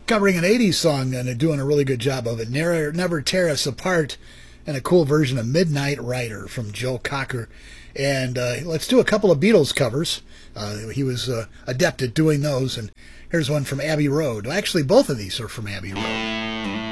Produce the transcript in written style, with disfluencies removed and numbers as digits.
covering an 80s song and doing a really good job of it. Never Tear Us Apart, and a cool version of Midnight Rider from Joe Cocker. And let's do a couple of Beatles covers. He was adept at doing those. And here's one from Abbey Road. Actually, both of these are from Abbey Road.